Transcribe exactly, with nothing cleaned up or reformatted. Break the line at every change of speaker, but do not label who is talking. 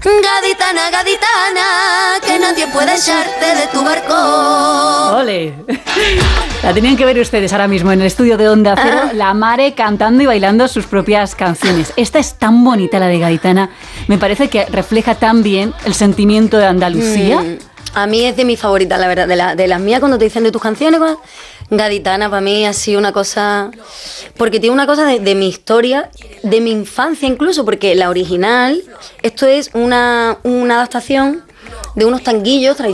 Gaditana, gaditana, que nadie puede echarte de tu barco.
¡Ole! La tenían que ver ustedes ahora mismo en el estudio de Onda Cero, ah. la Mare cantando y bailando sus propias canciones. Esta es tan bonita, la de Gaditana. Me parece que refleja tan bien el sentimiento de Andalucía.
Mm, a mí es de mis favoritas, la verdad. De, la, de las mías, cuando te dicen de tus canciones, Gaditana para mí ha sido una cosa... Porque tiene una cosa de, de mi historia, de mi infancia incluso, porque la original, esto es una, una adaptación de unos tanguillos tradicionales